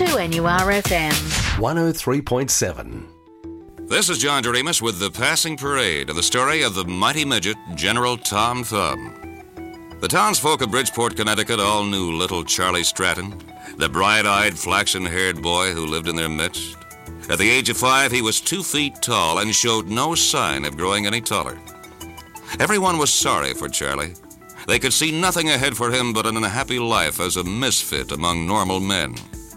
2NURFM 103.7. This is John Doremus with The Passing Parade and the story of the mighty midget, General Tom Thumb. The townsfolk of Bridgeport, Connecticut all knew little Charlie Stratton, the bright-eyed, flaxen-haired boy who lived in their midst. At the age of 5, he was 2 feet tall and showed no sign of growing any taller. Everyone was sorry for Charlie. They could see nothing ahead for him but an unhappy life as a misfit among normal men.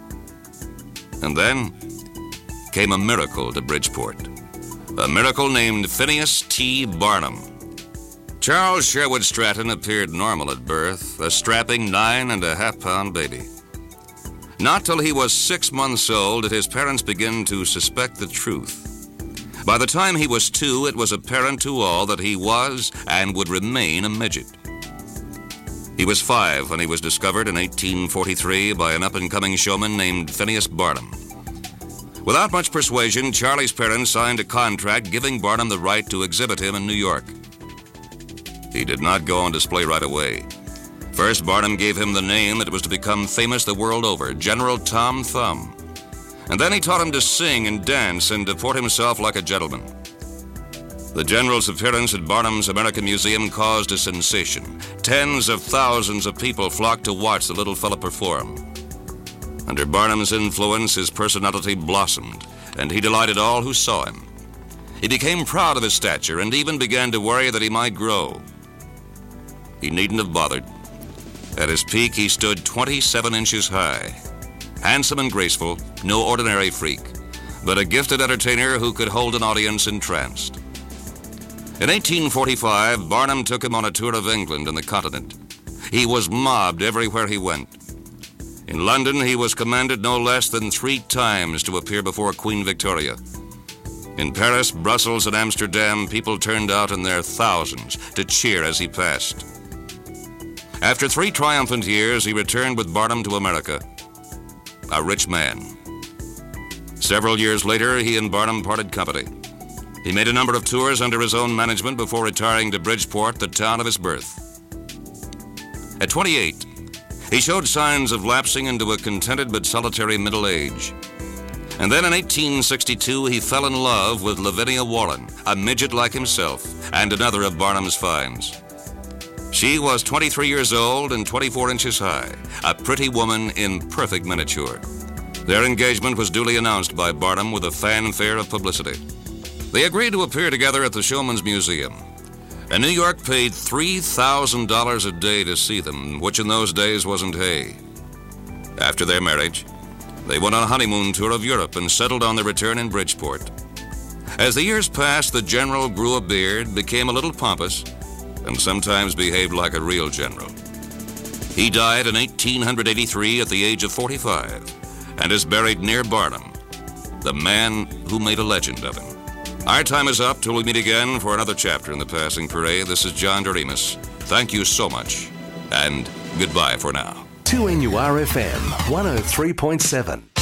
And then came a miracle to Bridgeport. A miracle named Phineas T. Barnum. Charles Sherwood Stratton appeared normal at birth, a strapping 9.5-pound baby. Not till he was 6 months old did his parents begin to suspect the truth. By the time he was 2, it was apparent to all that he was and would remain a midget. He was 5 when he was discovered in 1843 by an up-and-coming showman named Phineas Barnum. Without much persuasion, Charlie's parents signed a contract giving Barnum the right to exhibit him in New York. He did not go on display right away. First, Barnum gave him the name that was to become famous the world over, General Tom Thumb. And then he taught him to sing and dance and deport himself like a gentleman. The General's appearance at Barnum's American Museum caused a sensation. Tens of thousands of people flocked to watch the little fella perform. Under Barnum's influence, his personality blossomed, and he delighted all who saw him. He became proud of his stature and even began to worry that he might grow. He needn't have bothered. At his peak, he stood 27 inches high. Handsome and graceful, no ordinary freak, but a gifted entertainer who could hold an audience entranced. In 1845, Barnum took him on a tour of England and the continent. He was mobbed everywhere he went. In London, he was commanded no less than 3 times to appear before Queen Victoria. In Paris, Brussels, and Amsterdam, people turned out in their thousands to cheer as he passed. After 3 triumphant years, he returned with Barnum to America, a rich man. Several years later, he and Barnum parted company. He made a number of tours under his own management before retiring to Bridgeport, the town of his birth. At 28, he showed signs of lapsing into a contented but solitary middle age. And then in 1862, he fell in love with Lavinia Warren, a midget like himself, and another of Barnum's finds. She was 23 years old and 24 inches high, a pretty woman in perfect miniature. Their engagement was duly announced by Barnum with a fanfare of publicity. They agreed to appear together at the Showman's Museum, and New York paid $3,000 a day to see them, which in those days wasn't hay. After their marriage, they went on a honeymoon tour of Europe and settled on their return in Bridgeport. As the years passed, the general grew a beard, became a little pompous, and sometimes behaved like a real general. He died in 1883 at the age of 45 and is buried near Barnum, the man who made a legend of him. Our time is up till we meet again for another chapter in The Passing Parade. This is John Doremus. Thank you so much, and goodbye for now. 2NURFM 103.7.